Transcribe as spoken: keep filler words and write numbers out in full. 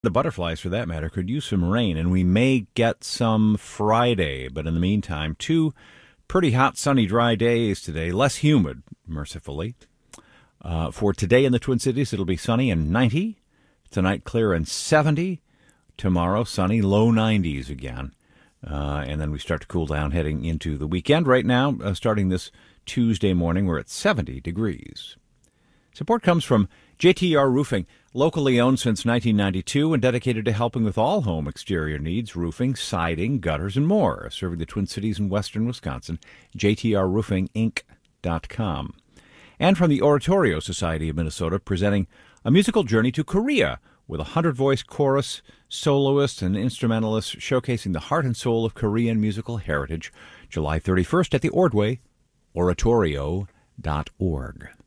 The butterflies, for that matter, could use some rain, and we may get some Friday. But in the meantime, two pretty hot, sunny, dry days today. Less humid, mercifully. Uh, for today in the Twin Cities, it'll be sunny and ninety. Tonight, clear and seventy. Tomorrow, sunny, low nineties again. Uh, and then we start to cool down heading into the weekend. Right now, uh, starting this Tuesday morning, we're at seventy degrees. Support comes from J T R Roofing, locally owned since nineteen ninety-two and dedicated to helping with all home exterior needs, roofing, siding, gutters, and more. Serving the Twin Cities and western Wisconsin, J T R roofing inc dot com. And from the Oratorio Society of Minnesota, presenting a musical journey to Korea with a hundred-voice chorus, soloists, and instrumentalists showcasing the heart and soul of Korean musical heritage, July thirty-first at the Ordway, oratorio dot org.